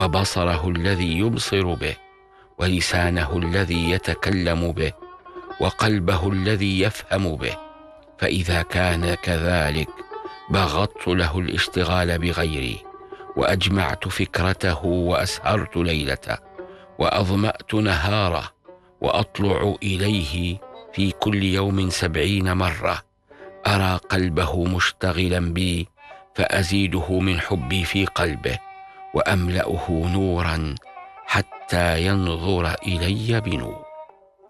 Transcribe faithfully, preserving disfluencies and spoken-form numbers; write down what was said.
وبصره الذي يبصر به، ولسانه الذي يتكلم به، وقلبه الذي يفهم به. فإذا كان كذلك بغضت له الاشتغال بغيري، وأجمعت فكرته، وأسهرت ليلته، وأظمأت نهاره، وأطلع إليه في كل يوم سبعين مرة، أرى قلبه مشتغلا بي، فأزيده من حبي في قلبه، وأملأه نورا حتى ينظر إلي بنور.